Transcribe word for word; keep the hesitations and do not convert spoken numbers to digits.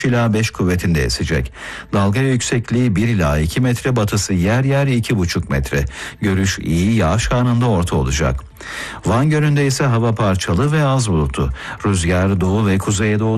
ila beş kuvvetinde esecek. Dalga yüksekliği bir ila iki metre, batısı yer yer iki buçuk metre. Görüş iyi, yağış anında orta olacak. Van Gölü'nde ise hava parçalı ve az bulutlu. Rüzgar doğu ve kuzeydoğu